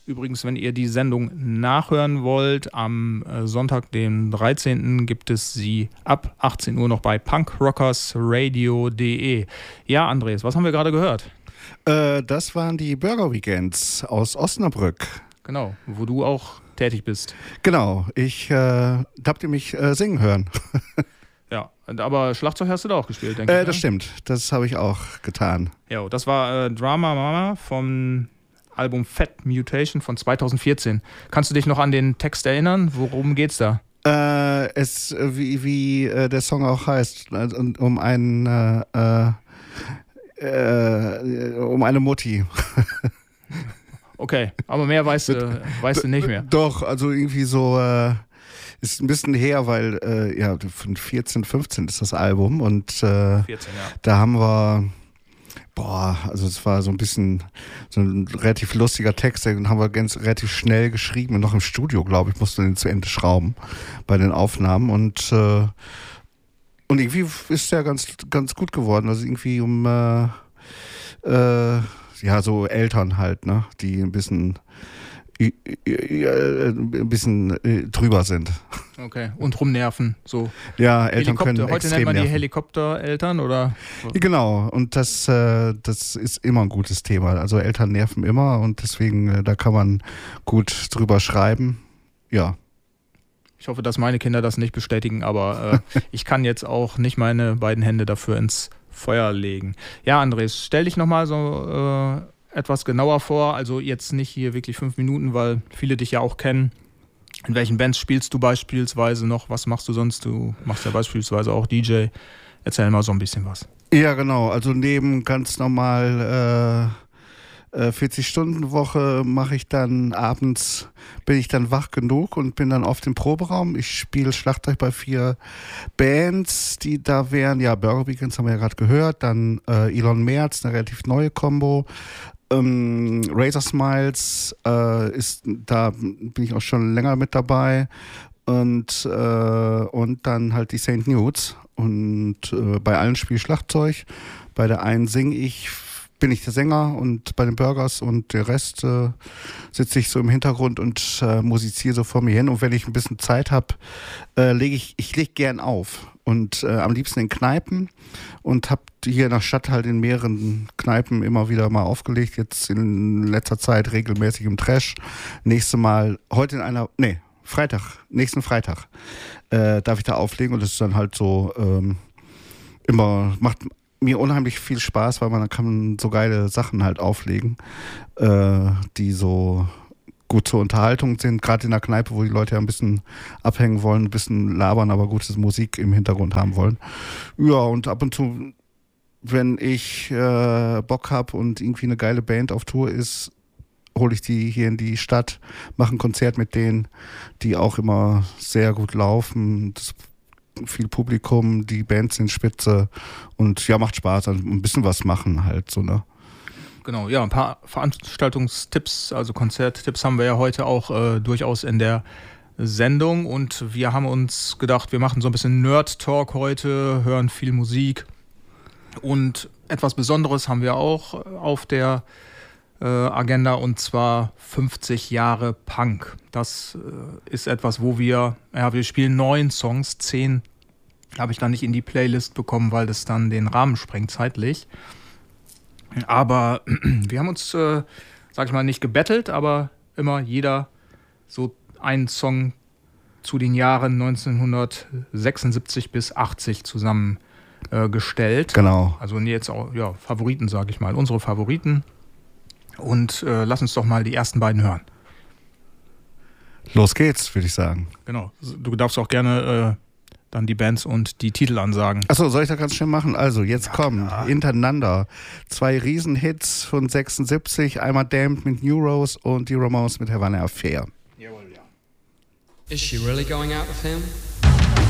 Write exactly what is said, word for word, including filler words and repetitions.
Übrigens, wenn ihr die Sendung nachhören wollt, am Sonntag, den dreizehnten gibt es sie ab achtzehn Uhr noch bei punkrockersradio punkt de. Ja, Andres, was haben wir gerade gehört? Äh, das waren die Burger Weekends aus Osnabrück. Genau, wo du auch tätig bist. Genau, ich äh, habt ihr mich äh, singen hören. Ja, aber Schlagzeug hast du da auch gespielt, denke äh, ich. Ne? Das stimmt, das habe ich auch getan. Ja, das war äh, Drama Mama vom Album Fat Mutation von zweitausendvierzehn. Kannst du dich noch an den Text erinnern? Worum geht's da? Äh, es, wie wie äh, der Song auch heißt, also, um einen, äh, äh, um eine Mutti. Okay, aber mehr weißt du, weißt du nicht mehr. Doch, also irgendwie so, äh, ist ein bisschen her, weil, äh, ja, von vierzehn, fünfzehn ist das Album und äh, vierzehn, ja. Da haben wir, boah, also es war so ein bisschen, so ein relativ lustiger Text, den haben wir ganz relativ schnell geschrieben und noch im Studio, glaube ich, mussten wir den zu Ende schrauben bei den Aufnahmen und äh, und irgendwie ist der ganz, ganz gut geworden, also irgendwie um äh, äh, ja, so Eltern halt, ne, die ein bisschen ein bisschen drüber sind. Okay, und rumnerven, so. Ja, Eltern können Heute extrem nennt man nerven. die Helikoptereltern, oder? Genau, und das, äh, das ist immer ein gutes Thema. Also Eltern nerven immer und deswegen, äh, da kann man gut drüber schreiben. Ja. Ich hoffe, dass meine Kinder das nicht bestätigen, aber äh, ich kann jetzt auch nicht meine beiden Hände dafür ins Feuer legen. Ja, Andres, stell dich nochmal so äh, etwas genauer vor, also jetzt nicht hier wirklich fünf Minuten, weil viele dich ja auch kennen. In welchen Bands spielst du beispielsweise noch? Was machst du sonst? Du machst ja beispielsweise auch D J. Erzähl mal so ein bisschen was. Ja, genau. Also neben ganz normal äh, vierzig-Stunden-Woche mache ich dann abends, bin ich dann wach genug und bin dann auf dem Proberaum. Ich spiele Schlagzeug bei vier Bands, die da wären. Ja, Burger Weekends haben wir ja gerade gehört. Dann äh, Elon Merz, eine relativ neue Kombo. Ähm, Razor Smiles äh, ist, da bin ich auch schon länger mit dabei und, äh, und dann halt die Saint Nudes und äh, bei allen spiele ich Schlagzeug, bei der einen singe ich, bin ich der Sänger und bei den Burgers und der Rest äh, sitze ich so im Hintergrund und äh, musiziere so vor mir hin und wenn ich ein bisschen Zeit habe, äh, lege ich, ich lege gern auf und äh, am liebsten in Kneipen und habe hier in der Stadt halt in mehreren Kneipen immer wieder mal aufgelegt, jetzt in letzter Zeit regelmäßig im Trash, nächste Mal, heute in einer, nee, Freitag, nächsten Freitag äh, darf ich da auflegen und das ist dann halt so ähm, immer, macht mir unheimlich viel Spaß, weil man kann so geile Sachen halt auflegen, äh, die so gut zur Unterhaltung sind, gerade in der Kneipe, wo die Leute ja ein bisschen abhängen wollen, ein bisschen labern, aber gute Musik im Hintergrund haben wollen. Ja, und ab und zu, wenn ich äh, Bock habe und irgendwie eine geile Band auf Tour ist, hole ich die hier in die Stadt, mache ein Konzert mit denen, die auch immer sehr gut laufen. Das viel Publikum, die Bands sind spitze und ja, macht Spaß, also ein bisschen was machen halt so, ne? Genau, ja, ein paar Veranstaltungstipps, also Konzerttipps haben wir ja heute auch äh, durchaus in der Sendung und wir haben uns gedacht, wir machen so ein bisschen Nerd-Talk heute, hören viel Musik und etwas Besonderes haben wir auch auf der äh, Agenda und zwar fünfzig Jahre Punk. Das äh, ist etwas, wo wir, ja, wir spielen neun Songs, zehn habe ich dann nicht in die Playlist bekommen, weil das dann den Rahmen sprengt zeitlich. Aber wir haben uns, äh, sag ich mal, nicht gebettelt, aber immer jeder so einen Song zu den Jahren neunzehnhundertsechsundsiebzig bis achtzig zusammengestellt. Äh, genau. Also jetzt auch, ja, Favoriten, sag ich mal, unsere Favoriten. Und äh, lass uns doch mal die ersten beiden hören. Los geht's, würde ich sagen. Genau. Du darfst auch gerne äh, dann die Bands und die Titel ansagen. Achso, soll ich das ganz schnell machen? Also, jetzt ja, kommen klar. hintereinander zwei Riesenhits von sechsundsiebzig. Einmal Damned mit New Rose und die Ramones mit Havana Affair. Jawohl, ja. Is she really going out with him?